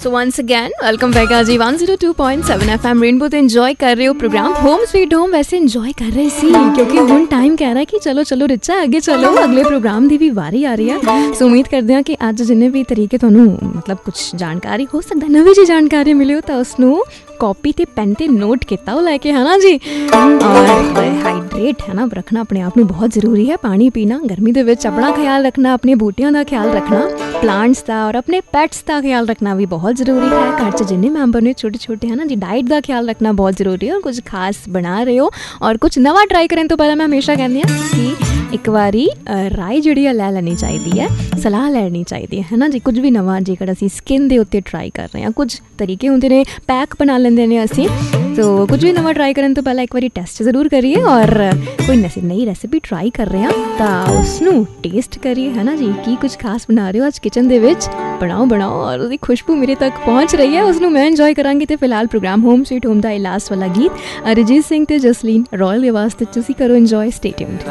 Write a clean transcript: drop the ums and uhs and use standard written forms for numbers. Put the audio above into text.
So once again welcome back आज 102.7 FM rainbow तो enjoy कर रहे हो प्रोग्राम होम स्वीट होम। वैसे इंजॉय कर रहे सी क्योंकि हुण टाइम कह रहा है कि चलो चलो रिचा अगे चलो अगले प्रोग्राम की भी वारी आ रही है। सो उम्मीद करते हैं कि अज जिन्हें भी तरीके तुहानू मतलब कुछ जानकारी हो सकता है नवी जी जानकारी मिली हो तो उसनू कॉपी ते पेन ते नोट किया वो लैके है ना जी। और हाइड्रेट है ना रखना अपने आप में बहुत जरूरी है। पानी पीना गर्मी दे विच अपना ख्याल रखना अपने बूटियां का ख्याल रखना प्लांट्स का और अपने पैट्स का ख्याल रखना भी बहुत जरूरी है। घर च जिन्ने मैंबर ने छोटे छोटे है ना जी डाइट का ख्याल रखना बहुत जरूरी है। और कुछ खास बना रहे हो और कुछ नवा ट्राई करने तो पहले मैं हमेशा कहती हूँ कि एक बारी राय जी लै लैनी चाहिए है सलाह लैनी चाहिए है ना जी। कुछ भी नवा जेकर असी स्किन के उत्ते ट्राई कर रहे हैं कुछ तरीके होंगे ने पैक बना लेंगे ने असी तो कुछ भी नवा ट्राई करने तो पहले एक बारी टेस्ट जरूर करिए और कोई नई रेसिपी ट्राई कर रहे हैं तो उसनू टेस्ट करिए है ना जी की कुछ खास बना रहे हो आज किचन दे विच बनाओ बनाओ और उसकी खुशबू मेरे तक पहुँच रही है उसनू मैं इंजॉय करांगी। तो फिलहाल प्रोग्राम होम स्वीट होम का लास्ट वाला गीत अरिजीत सिंह ते जसलीन रॉयल आवाज़ ते तुसी करो इंजॉय स्टे ट्यून्ड।